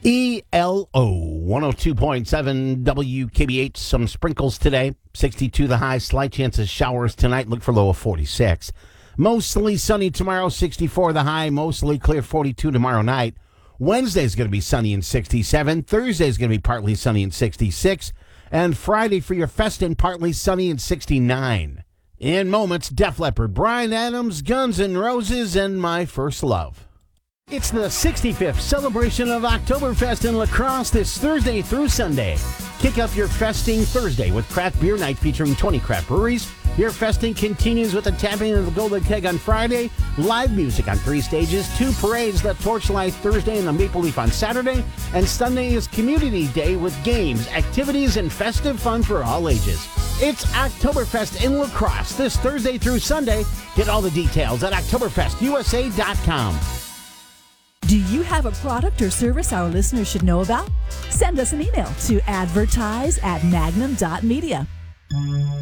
ELO 102.7 WKBH. Some sprinkles today. 62 the high. Slight chance of showers tonight. Look for low of 46. Mostly sunny tomorrow. 64 the high. Mostly clear. 42 tomorrow night. Wednesday's going to be sunny and 67. Thursday's going to be partly sunny and 66. And Friday for your festin', partly sunny and 69. In moments, Def Leppard, Bryan Adams, Guns N' Roses, and My First Love. It's the 65th celebration of Oktoberfest in La Crosse this Thursday through Sunday. Kick up your festing Thursday with craft beer night featuring 20 craft breweries. Your festing continues with the tapping of the Golden Keg on Friday, live music on 3 stages, 2 parades, the Torchlight Thursday and the Maple Leaf on Saturday, and Sunday is Community Day with games, activities, and festive fun for all ages. It's Oktoberfest in La Crosse this Thursday through Sunday. Get all the details at OktoberfestUSA.com. Do you have a product or service our listeners should know about? Send us an email to advertise@magnum.media.